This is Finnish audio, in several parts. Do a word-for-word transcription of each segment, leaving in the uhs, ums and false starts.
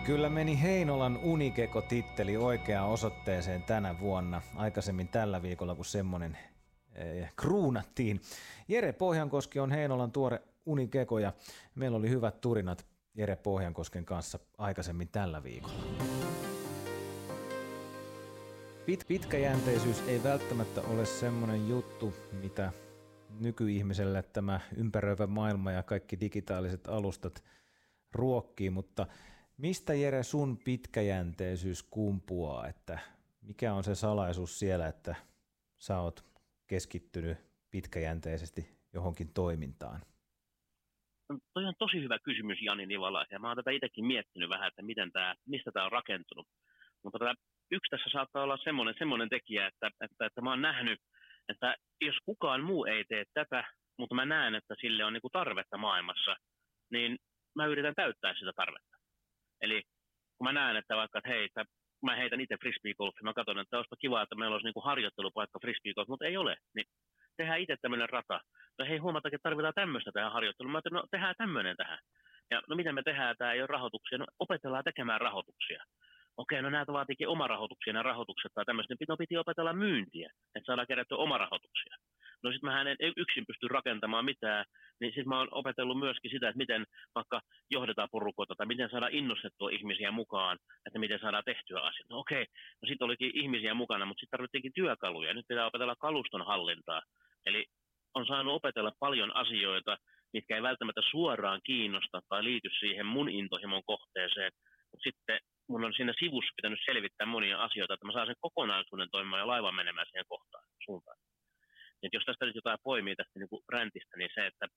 Kyllä meni Heinolan Unikeko-titteli oikeaan osoitteeseen tänä vuonna, aikaisemmin tällä viikolla, kun semmoinen eh, kruunattiin. Jere Pohjankoski on Heinolan tuore Unikeko ja meillä oli hyvät turinat Jere Pohjankosken kanssa aikaisemmin tällä viikolla. Pit, pitkäjänteisyys ei välttämättä ole semmoinen juttu, mitä nykyihmiselle tämä ympäröivä maailma ja kaikki digitaaliset alustat ruokkii, mutta mistä Jere sun pitkäjänteisyys kumpuaa, että mikä on se salaisuus siellä, että sä oot keskittynyt pitkäjänteisesti johonkin toimintaan? No, toi on tosi hyvä kysymys, Jani Nivala, ja mä oon tätä itsekin miettinyt vähän, että miten tää, mistä tämä on rakentunut. Mutta tätä, yksi tässä saattaa olla semmoinen, semmoinen tekijä, että, että, että mä oon nähnyt, että jos kukaan muu ei tee tätä, mutta mä näen, että sille on niinku tarvetta maailmassa, niin mä yritän täyttää sitä tarvetta. Eli kun mä näen, että vaikka, että hei, että mä heitän itse frisbeegolfia, mä katson, että olisipa kiva, että meillä olisi niinku harjoittelupaikka frisbeegolf, mutta ei ole, niin tehdään itse tämmöinen rata. No hei, huomataan, että tarvitaan tämmöistä tähän harjoitteluun. Mä ajattelin, no tehdään tämmöinen tähän. Ja no miten me tehdään, tämä ei ole rahoituksia, no opetellaan tekemään rahoituksia. Okei, no näitä vaatiikin omarahoituksia, nämä rahoitukset tai tämmöistä, no piti opetella myyntiä, että saadaan kerättyä omarahoituksia. No sit mä en yksin pysty rakentamaan mitään, niin sit mä oon opetellut myöskin sitä, että miten vaikka johdetaan porukoita tai miten saadaan innostettua ihmisiä mukaan, että miten saadaan tehtyä asiat. No okei, no sit olikin ihmisiä mukana, mutta sitten tarvittiinkin työkaluja. Nyt pitää opetella kaluston hallintaa. Eli on saanut opetella paljon asioita, mitkä ei välttämättä suoraan kiinnosta tai liity siihen mun intohimon kohteeseen, mutta sitten mun on siinä sivussa pitänyt selvittää monia asioita, että mä saan sen kokonaisuuden toimimaan ja laivan menemään siihen kohtaan suuntaan. Et jos tästä nyt jotain poimii tästä niin kuin räntistä, niin se, että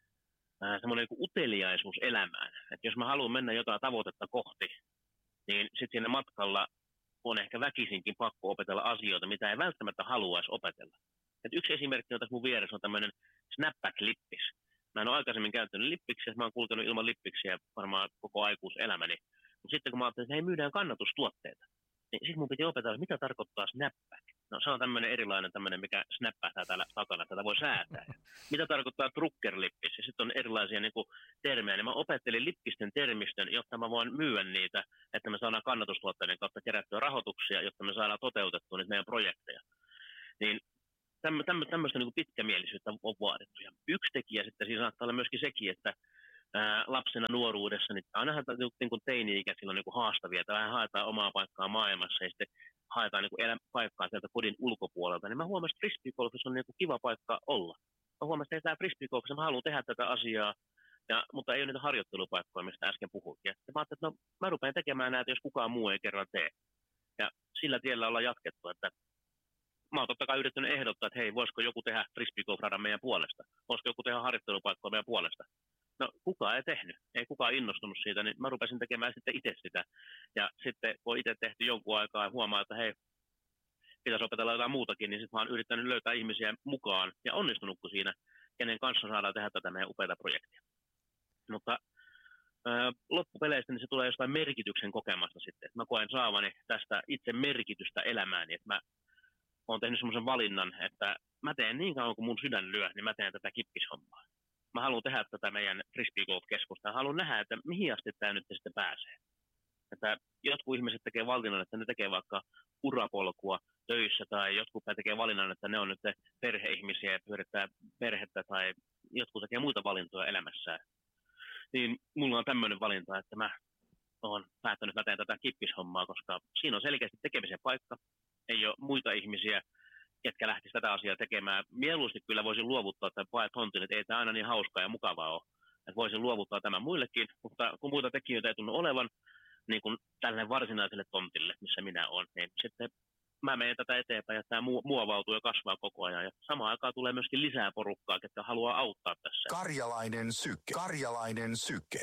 äh, semmoinen niin kuin uteliaisuus elämään. Että jos mä haluan mennä jotain tavoitetta kohti, niin sitten siinä matkalla on ehkä väkisinkin pakko opetella asioita, mitä ei välttämättä haluaisi opetella. Et yksi esimerkki on tässä mun vieressä on tämmöinen snapback-lippis. Mä en ole aikaisemmin käyttänyt lippiksiä, mä oon kulkenut ilman lippiksiä varmaan koko aikuiselämäni. Mutta sitten kun mä ajattelin, että hei, myydään kannatustuotteita, niin sitten mun piti opetella, mitä tarkoittaa snapback. No se on tämmöinen erilainen tämmöinen, mikä snappähtää täällä takana, että tätä voi säätää. Mitä tarkoittaa truckerlippis? Ja sitten on erilaisia niin kuin, termejä. Niin mä opettelin lippisten termistön, jotta mä voin myyä niitä, että me saadaan kannatustuotteiden kautta kerättyä rahoituksia, jotta me saadaan toteutettua niitä meidän projekteja. Niin tämmöistä niin kuin pitkämielisyyttä on vaadittu. Ja yksi tekijä sitten siinä saattaa olla myöskin sekin, että ää, lapsena nuoruudessa, niin ainahan niin kuin teini-ikäisillä on niin kuin haastavia, että vähän haetaan omaa paikkaa maailmassa ja sitten haetaan niin kuin elä, paikkaa sieltä kodin ulkopuolelta, niin mä huomasin, että frisbeegolfissa on niin kuin kiva paikka olla. Mä huomasin, että tämä frisbeegolfissa mä haluan tehdä tätä asiaa, ja, mutta ei ole niitä harjoittelupaikkoja, mistä äsken puhuin. Ja mä ajattelin, että no, mä rupean tekemään näitä, jos kukaan muu ei kerran tee. Ja sillä tiellä ollaan jatkettu, että mä oon totta kai yrittänyt ehdottaa, että hei, voisiko joku tehdä frisbeegolf-radan meidän puolesta? Voisiko joku tehdä harjoittelupaikkoja meidän puolesta? No kukaan ei tehnyt, ei kukaan innostunut siitä, niin mä rupesin tekemään sitten itse sitä. Ja sitten kun itse tehty jonkun aikaa ja huomaa, että hei, pitäisi opetella jotain muutakin, niin sitten mä oon yrittänyt löytää ihmisiä mukaan ja onnistunutko siinä, kenen kanssa saadaan tehdä tätä meidän upeata projektia. Mutta ää, loppupeleistä niin se tulee jostain merkityksen kokemasta sitten. Mä koen saavani tästä itse merkitystä elämääni, että mä oon tehnyt semmoisen valinnan, että mä teen niin kauan kuin mun sydän lyö, niin mä teen tätä kippishommaa. Mä haluan tehdä tätä meidän frisbeegolf-keskusta ja haluan nähdä, että mihin asti tämä nyt sitten pääsee. Että jotkut ihmiset tekee valinnan, että ne tekee vaikka urapolkua töissä tai jotkut tekee valinnan, että ne on nyt perheihmisiä ja pyörittää perhettä tai jotkut tekee muita valintoja elämässään. Niin mulla on tämmöinen valinta, että mä oon päättänyt, että mä teen tätä kippishommaa, koska siinä on selkeästi tekemisen paikka. Ei ole muita ihmisiä, ketkä lähtisivät tätä asiaa tekemään. Mieluusti kyllä voisin luovuttaa tämän paet tontin, että ei tämä aina niin hauskaa ja mukavaa ole. Että voisin luovuttaa tämän muillekin, mutta kun muita tekijöitä ei tunnu olevan, niin kuin tälle varsinaiselle tontille, missä minä olen, niin sitten mä menen tätä eteenpäin ja tämä muovautuu ja kasvaa koko ajan. Ja samaan aikaan tulee myöskin lisää porukkaa, ketkä haluaa auttaa tässä. Karjalainen syke. Karjalainen syke.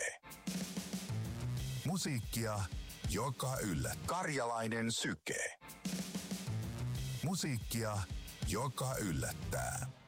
Musiikkia, joka yllättää. Karjalainen syke. Musiikkia, joka yllättää.